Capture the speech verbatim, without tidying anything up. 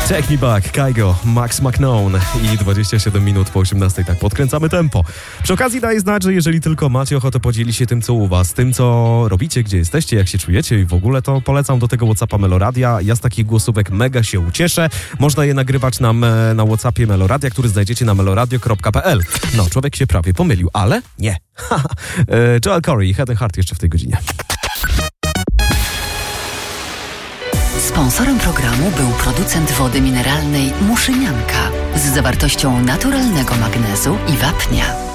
Take Me Back, Kygo, Max McKnown i dwadzieścia siedem minut po osiemnastej, tak podkręcamy tempo. Przy okazji daję znać, że jeżeli tylko macie ochotę podzielić się tym, co u was, tym, co robicie, gdzie jesteście, jak się czujecie i w ogóle, to polecam do tego WhatsAppa Meloradia. Ja z takich głosówek mega się ucieszę. Można je nagrywać nam na WhatsAppie Meloradia, który znajdziecie na meloradio kropka p l. No, człowiek się prawie pomylił, ale nie. Joel Corey, Head and Heart jeszcze w tej godzinie. Sponsorem programu był producent wody mineralnej Muszynianka z zawartością naturalnego magnezu i wapnia.